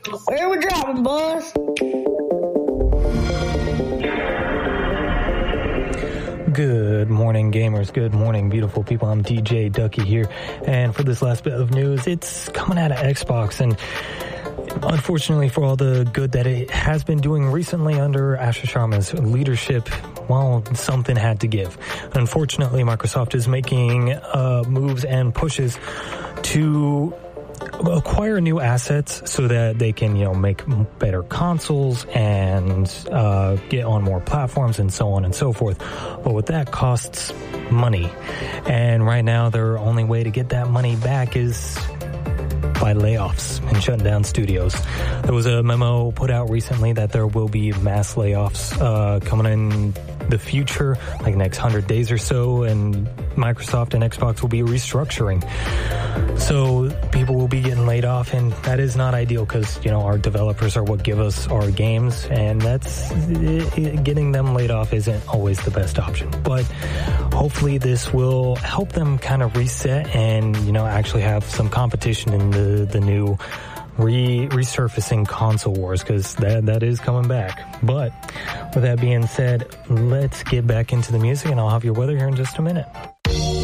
Where we dropping, boss? Good morning, gamers. Good morning, beautiful people. I'm DJ Ducky here. And for this last bit of news, it's coming out of Xbox. And unfortunately, for all the good that it has been doing recently under Asher Sharma's leadership, well, something had to give. Unfortunately, Microsoft is making moves and pushes to acquire new assets so that they can, make better consoles and get on more platforms and so on and so forth. But with that costs money. And right now, their only way to get that money back is by layoffs and shutting down studios. There was a memo put out recently that there will be mass layoffs coming in the future, like next 100 days or so, and Microsoft and Xbox will be restructuring. So people will be getting laid off, and that is not ideal because, our developers are what give us our games, and getting them laid off isn't always the best option. But hopefully this will help them kind of reset and, actually have some competition in the new resurfacing console wars, because that is coming back. But with that being said, let's get back into the music, and I'll have your weather here in just a minute.